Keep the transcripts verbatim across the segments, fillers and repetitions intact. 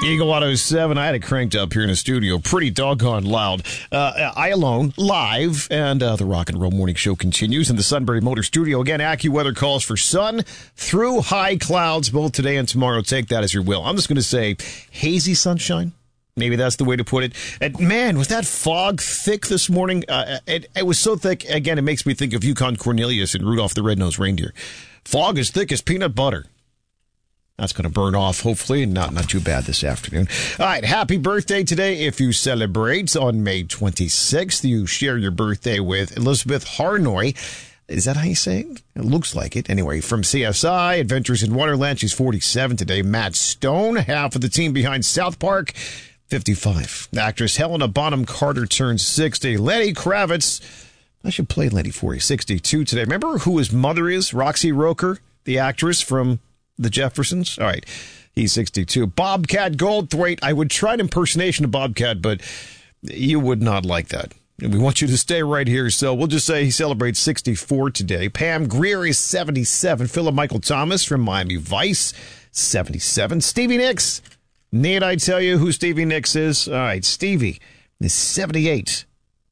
Eagle one oh seven, I had it cranked up here in the studio pretty doggone loud. Uh, I Alone, live, and uh, the Rock and Roll Morning Show continues in the Sunbury Motor Studio. Again, AccuWeather calls for sun through high clouds both today and tomorrow. Take that as your will. I'm just going to say hazy sunshine. Maybe that's the way to put it. And man, was that fog thick this morning? Uh, it, it was so thick, again, it makes me think of Yukon Cornelius and Rudolph the Red-Nosed Reindeer. Fog as thick as peanut butter. That's going to burn off, hopefully, and not, not too bad this afternoon. All right, happy birthday today if you celebrate on May twenty-sixth. You share your birthday with Elizabeth Harnoy. Is that how you say it? It looks like it. Anyway, from C S I, Adventures in Wonderland, she's forty-seven today. Matt Stone, half of the team behind South Park, fifty-five. Actress Helena Bonham Carter turns sixty. Lenny Kravitz, I should play Lenny for you, sixty-two today. Remember who his mother is? Roxy Roker, the actress from The Jeffersons? All right. He's sixty-two. Bobcat Goldthwait. I would try an impersonation of Bobcat, but you would not like that. And we want you to stay right here. So we'll just say he celebrates sixty-four today. Pam Grier is seventy-seven. Philip Michael Thomas from Miami Vice, seventy-seven. Stevie Nicks. Need I tell you who Stevie Nicks is? All right. Stevie is seventy-eight.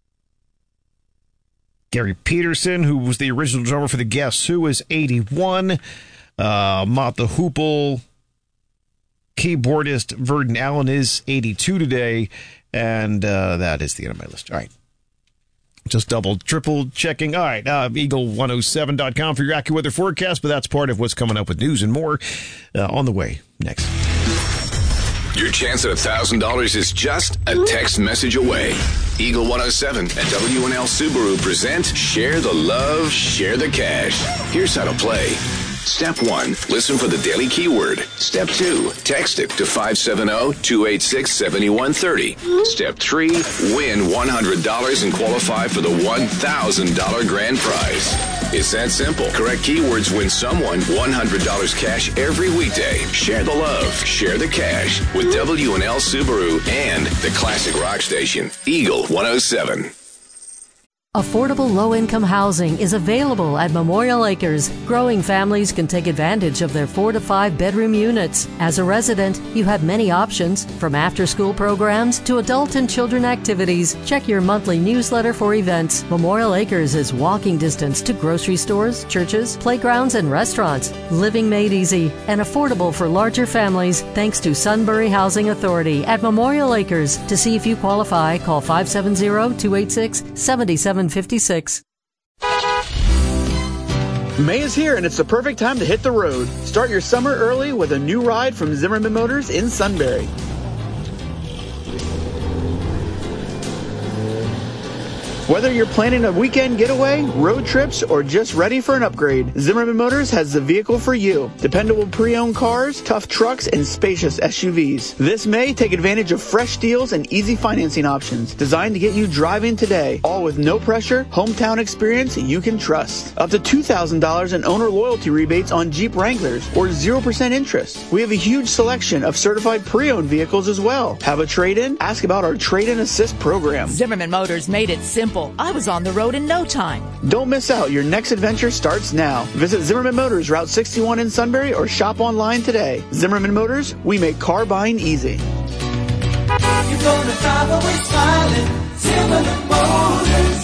Gary Peterson, who was the original drummer for the Guess Who, is eighty-one. Uh, Mott the Hoople keyboardist Verdon Allen is eighty-two today, and uh, that is the end of my list. All right. Just double, triple checking. All right, uh, eagle one oh seven dot com for your AccuWeather forecast, but that's part of what's coming up with news and more uh, on the way next. Your chance at one thousand dollars is just a text message away. Eagle one oh seven and W and L Subaru present Share the Love, Share the Cash. Here's how to play. Step one, listen for the daily keyword. Step two, text it to five seven zero, two eight six, seven one three zero. Step three, win one hundred dollars and qualify for the one thousand dollars grand prize. It's that simple. Correct keywords win someone one hundred dollars cash every weekday. Share the love, share the cash with W and L Subaru and the classic rock station, Eagle one oh seven. Affordable low-income housing is available at Memorial Acres. Growing families can take advantage of their four to five bedroom units. As a resident, you have many options, from after-school programs to adult and children activities. Check your monthly newsletter for events. Memorial Acres is walking distance to grocery stores, churches, playgrounds, and restaurants. Living made easy and affordable for larger families thanks to Sunbury Housing Authority at Memorial Acres. To see if you qualify, call five seven zero, two eight six, seven seven five six. May is here and it's the perfect time to hit the road. Start your summer early with a new ride from Zimmerman Motors in Sunbury. Whether you're planning a weekend getaway, road trips, or just ready for an upgrade, Zimmerman Motors has the vehicle for you. Dependable pre-owned cars, tough trucks, and spacious S U Vs. This May, take advantage of fresh deals and easy financing options designed to get you driving today, all with no pressure, hometown experience you can trust. Up to two thousand dollars in owner loyalty rebates on Jeep Wranglers or zero percent interest. We have a huge selection of certified pre-owned vehicles as well. Have a trade-in? Ask about our trade-in assist program. Zimmerman Motors made it simple. I was on the road in no time. Don't miss out. Your next adventure starts now. Visit Zimmerman Motors, Route sixty-one in Sunbury, or shop online today. Zimmerman Motors, we make car buying easy. You're gonna drive away smiling. Zimmerman Motors.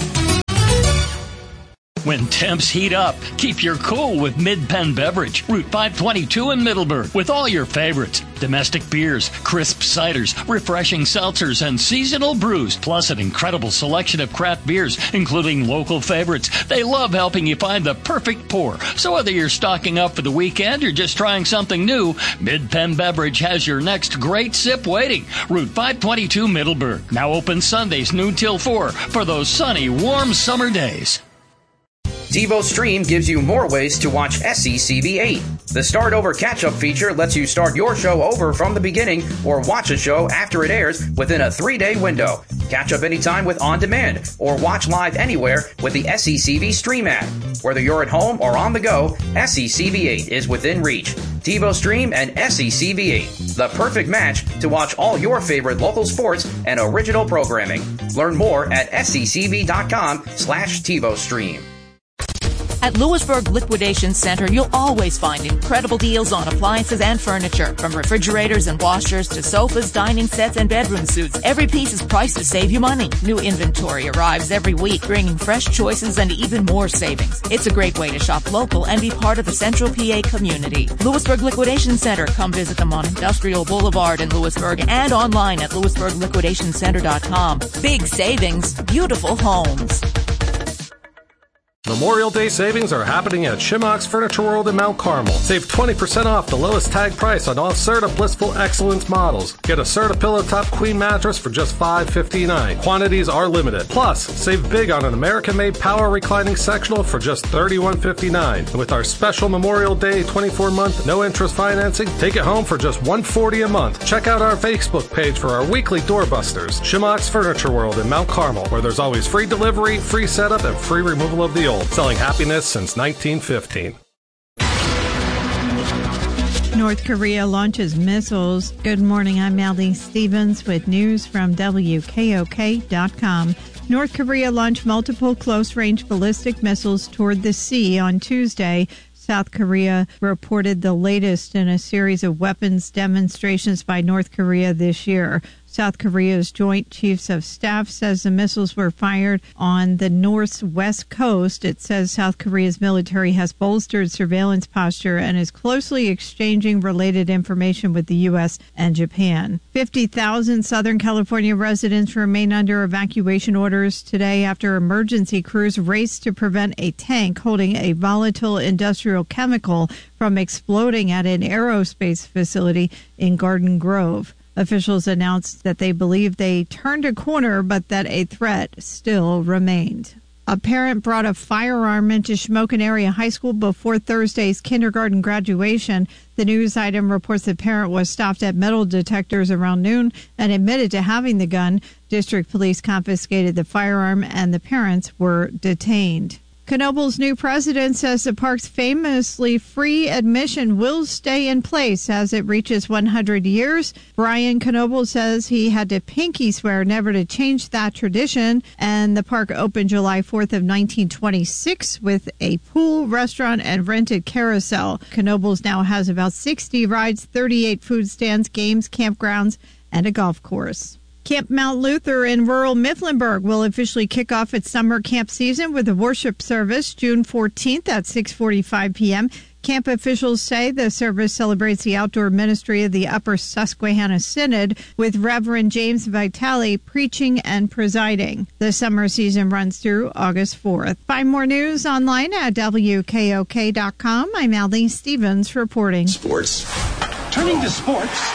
When temps heat up, keep your cool with Mid-Penn Beverage, Route five twenty-two in Middleburg, with all your favorites. Domestic beers, crisp ciders, refreshing seltzers, and seasonal brews, plus an incredible selection of craft beers, including local favorites. They love helping you find the perfect pour. So whether you're stocking up for the weekend or just trying something new, Mid-Penn Beverage has your next great sip waiting. Route five twenty-two Middleburg. Now open Sundays noon till four for those sunny, warm summer days. TiVo Stream gives you more ways to watch S C C B eight. The Start Over Catch-Up feature lets you start your show over from the beginning or watch a show after it airs within a three-day window. Catch up anytime with On Demand or watch live anywhere with the S C C B Stream app. Whether you're at home or on the go, S C C B eight is within reach. TiVo Stream and S C C B eight, the perfect match to watch all your favorite local sports and original programming. Learn more at S C C B dot com slash TiVo Stream. At Lewisburg Liquidation Center, you'll always find incredible deals on appliances and furniture. From refrigerators and washers to sofas, dining sets, and bedroom suites, every piece is priced to save you money. New inventory arrives every week, bringing fresh choices and even more savings. It's a great way to shop local and be part of the Central P A community. Lewisburg Liquidation Center. Come visit them on Industrial Boulevard in Lewisburg and online at lewisburg liquidation center dot com. Big savings, beautiful homes. Memorial Day savings are happening at Shimock's Furniture World in Mount Carmel. Save twenty percent off the lowest tag price on all Serta Blissful Excellence models. Get a Serta Pillow Top Queen mattress for just five fifty-nine. Quantities are limited. Plus, save big on an American-made power reclining sectional for just thirty-one fifty-nine. And with our special Memorial Day twenty-four month no-interest financing, take it home for just one forty a month. Check out our Facebook page for our weekly doorbusters. Shimock's Furniture World in Mount Carmel, where there's always free delivery, free setup, and free removal of the old. Selling happiness since nineteen fifteen. North Korea launches missiles. Good morning, I'm Maldy Stevens with news from W K O K dot com. North Korea launched multiple close-range ballistic missiles toward the sea on Tuesday. South Korea reported the latest in a series of weapons demonstrations by North Korea this year. South Korea's Joint Chiefs of Staff says the missiles were fired on the northwest coast. It says South Korea's military has bolstered surveillance posture and is closely exchanging related information with the U S and Japan. fifty thousand Southern California residents remain under evacuation orders today after emergency crews raced to prevent a tank holding a volatile industrial chemical from exploding at an aerospace facility in Garden Grove. Officials announced that they believe they turned a corner, but that a threat still remained. A parent brought a firearm into Shamokin Area High School before Thursday's kindergarten graduation. The news item reports the parent was stopped at metal detectors around noon and admitted to having the gun. District police confiscated the firearm and the parents were detained. Knoble's new president says the park's famously free admission will stay in place as it reaches one hundred years. Brian Knoble says he had to pinky swear never to change that tradition, and the park opened July fourth of nineteen twenty-six with a pool, restaurant, and rented carousel. Knoble's now has about sixty rides, thirty-eight food stands, games, campgrounds, and a golf course. Camp Mount Luther in rural Mifflinburg will officially kick off its summer camp season with a worship service June fourteenth at six forty-five p.m. Camp officials say the service celebrates the outdoor ministry of the Upper Susquehanna Synod, with Reverend James Vitale preaching and presiding. The summer season runs through August fourth. Find more news online at W K O K dot com. I'm Allie Stevens reporting. Sports. Turning to sports.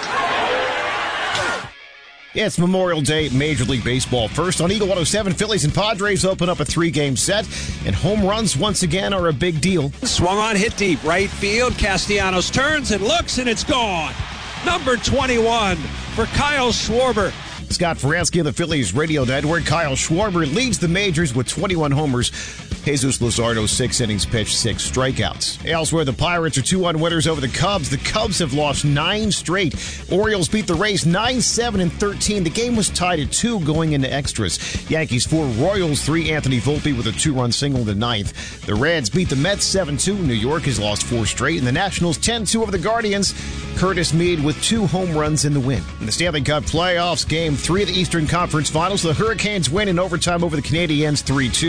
Yeah, it's Memorial Day, Major League Baseball. First on Eagle one oh seven, Phillies and Padres open up a three-game set, and home runs once again are a big deal. Swung on, hit deep, right field. Castellanos turns and looks, and it's gone. Number twenty-one for Kyle Schwarber. Scott Faransky of the Phillies Radio Network. Kyle Schwarber leads the majors with twenty-one homers. Jesus Luzardo, six innings pitched, six strikeouts. Elsewhere, the Pirates are two one winners over the Cubs. The Cubs have lost nine straight. Orioles beat the Rays nine seven and thirteen. The game was tied at two going into extras. Yankees four, Royals three. Anthony Volpe with a two-run single in the ninth. The Reds beat the Mets seven two. New York has lost four straight. And the Nationals ten two over the Guardians. Curtis Mead with two home runs in the win. In the Stanley Cup playoffs, game three of the Eastern Conference Finals, the Hurricanes win in overtime over the Canadiens three two.